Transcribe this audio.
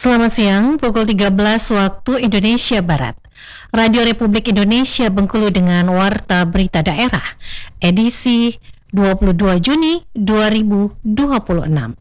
Selamat siang, pukul 13 waktu Indonesia Barat. Radio Republik Indonesia Bengkulu dengan Warta Berita Daerah, edisi 22 Juni 2026.